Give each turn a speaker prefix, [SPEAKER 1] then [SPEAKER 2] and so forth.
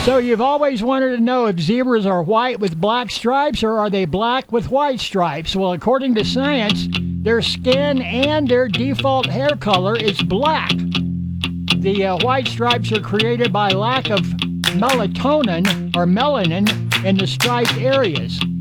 [SPEAKER 1] So you've always wanted to know if zebras are white with black stripes or are they black with white stripes? Well, according to science, their skin and their default hair color is black. The white stripes are created by lack of melatonin or melanin in the striped areas.